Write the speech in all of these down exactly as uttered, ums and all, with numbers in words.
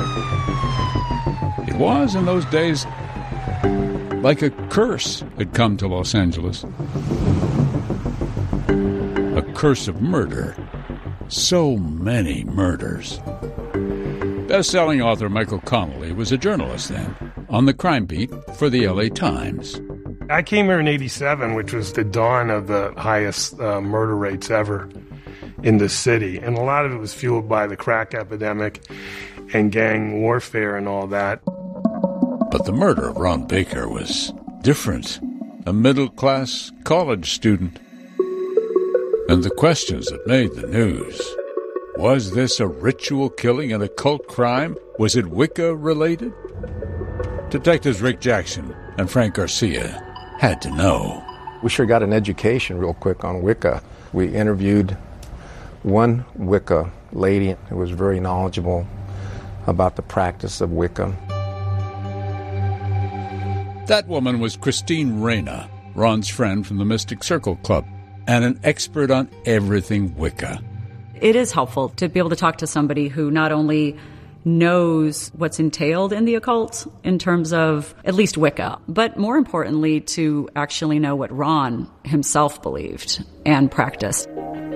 It was, in those days, like a curse had come to Los Angeles. A curse of murder. So many murders. Best-selling author Michael Connelly was a journalist then, on the crime beat for the L A Times. I came here in eighty-seven, which was the dawn of the highest uh, murder rates ever in the city. And a lot of it was fueled by the crack epidemic and gang warfare and all that. But the murder of Ron Baker was different. A middle-class college student. And the questions that made the news. Was this a ritual killing and a cult crime? Was it Wicca-related? Detectives Rick Jackson and Frank Garcia had to know. We sure got an education real quick on Wicca. We interviewed one Wicca lady who was very knowledgeable about the practice of Wicca. That woman was Christine Reyna, Ron's friend from the Mystic Circle Club, and an expert on everything Wicca. It is helpful to be able to talk to somebody who not only knows what's entailed in the occult in terms of at least Wicca, but more importantly, to actually know what Ron himself believed and practiced.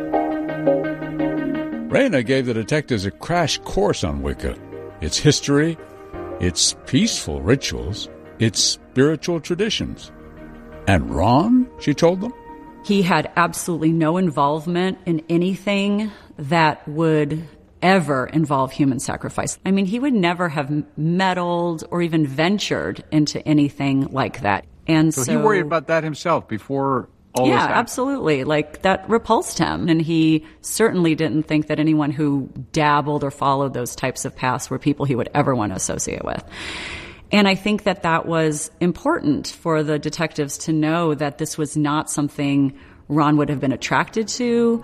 Reyna gave the detectives a crash course on Wicca, its history, its peaceful rituals, its spiritual traditions. And Ron, she told them? He had absolutely no involvement in anything that would ever involve human sacrifice. I mean, he would never have meddled or even ventured into anything like that. And so, so he worried about that himself before all yeah, this happened? Absolutely. Like, that repulsed him. And he certainly didn't think that anyone who dabbled or followed those types of paths were people he would ever want to associate with. And I think that that was important for the detectives to know that this was not something Ron would have been attracted to.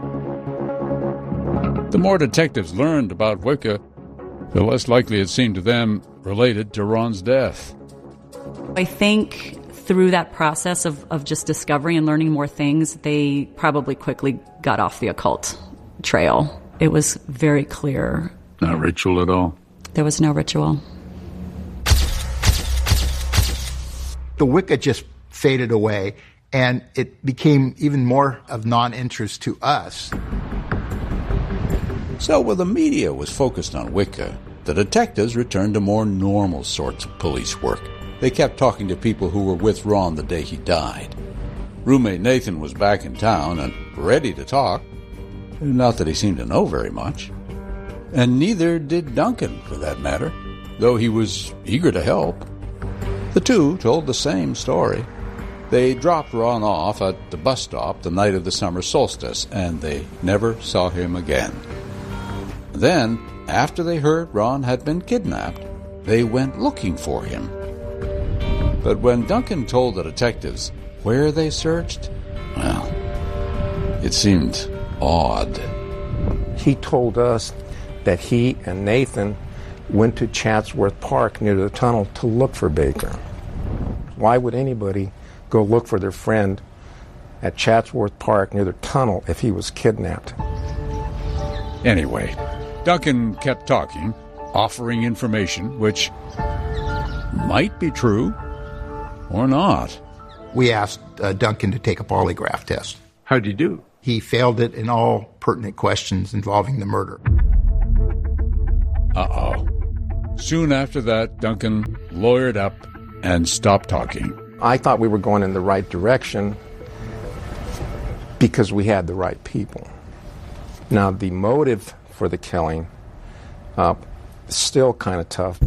The more detectives learned about Wicca, the less likely it seemed to them related to Ron's death. I think through that process of, of just discovering and learning more things, they probably quickly got off the occult trail. It was very clear. No ritual at all? There was no ritual. The Wicca just faded away, and it became even more of non-interest to us. So while the media was focused on Wicca, the detectives returned to more normal sorts of police work. They kept talking to people who were with Ron the day he died. Roommate Nathan was back in town and ready to talk. Not that he seemed to know very much. And neither did Duncan, for that matter, though he was eager to help. The two told the same story. They dropped Ron off at the bus stop the night of the summer solstice, and they never saw him again. Then, after they heard Ron had been kidnapped, they went looking for him. But when Duncan told the detectives where they searched, well, it seemed odd. He told us that he and Nathan went to Chatsworth Park near the tunnel to look for Baker. Why would anybody go look for their friend at Chatsworth Park near the tunnel if he was kidnapped? Anyway, Duncan kept talking, offering information which might be true or not. We asked uh, Duncan to take a polygraph test. How'd you do? He failed it in all pertinent questions involving the murder. Uh-oh. Soon after that, Duncan lawyered up and stopped talking. I thought we were going in the right direction because we had the right people. Now, the motive for the killing uh, is still kind of tough.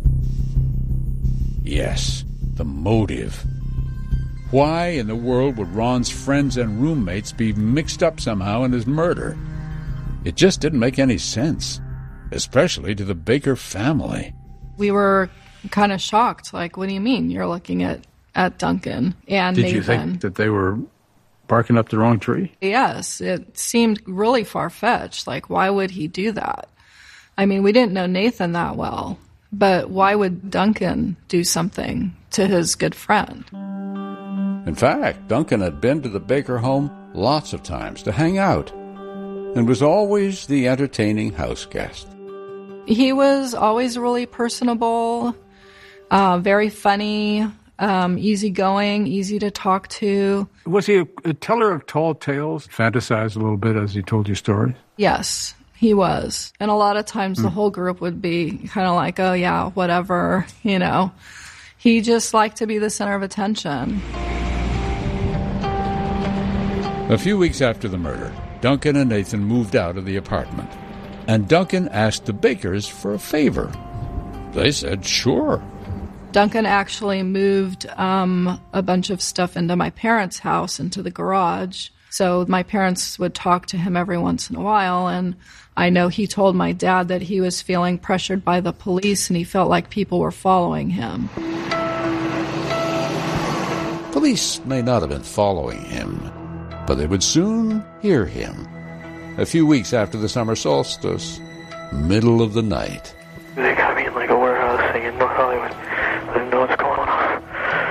Yes, the motive. Why in the world would Ron's friends and roommates be mixed up somehow in his murder? It just didn't make any sense, especially to the Baker family. We were kind of shocked. Like, what do you mean you're looking at, at Duncan and Did Nathan? you think that they were barking up the wrong tree? Yes, it seemed really far-fetched. Like, why would he do that? I mean, we didn't know Nathan that well, but why would Duncan do something to his good friend? In fact, Duncan had been to the Baker home lots of times to hang out and was always the entertaining house guest. He was always really personable, uh, very funny, um, easygoing, easy to talk to. Was he a, a teller of tall tales? Fantasized a little bit as he told you stories? Yes, he was. And a lot of times mm. the whole group would be kind of like, oh, yeah, whatever, you know. He just liked to be the center of attention. A few weeks after the murder, Duncan and Nathan moved out of the apartment, and Duncan asked the Bakers for a favor. They said, sure. Duncan actually moved um, a bunch of stuff into my parents' house, into the garage. So my parents would talk to him every once in a while, and I know he told my dad that he was feeling pressured by the police and he felt like people were following him. Police may not have been following him, but they would soon hear him. A few weeks after the summer solstice, middle of the night. They got me in like a warehouse thing in North Hollywood. I didn't know what's going on.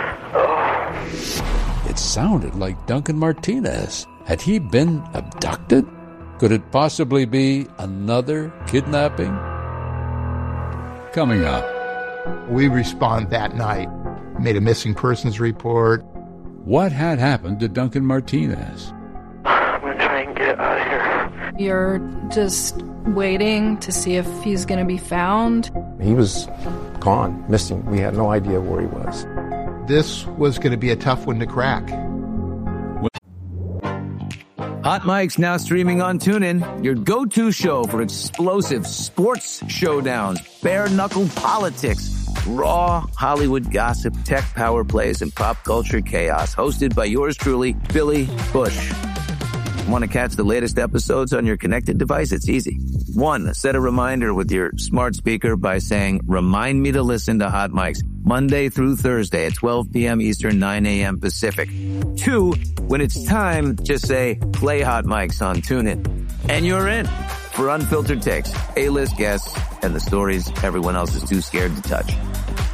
Oh. It sounded like Duncan Martinez. Had he been abducted? Could it possibly be another kidnapping? Coming up. We respond that night. Made a missing persons report. What had happened to Duncan Martinez? I'm going to try and get out of here. You're just waiting to see if he's going to be found. He was gone, missing. We had no idea where he was. This was going to be a tough one to crack. Hot Mic's now streaming on TuneIn, your go-to show for explosive sports showdowns, bare-knuckle politics, raw Hollywood gossip, tech power plays, and pop culture chaos. Hosted by yours truly, Billy Bush. Want to catch the latest episodes on your connected device? It's easy. One, set a reminder with your smart speaker by saying, remind me to listen to Hot Mics Monday through Thursday at twelve p.m. Eastern, nine a.m. Pacific. Two, when it's time, just say, play Hot Mics on TuneIn. And you're in for unfiltered takes, A-list guests, and the stories everyone else is too scared to touch.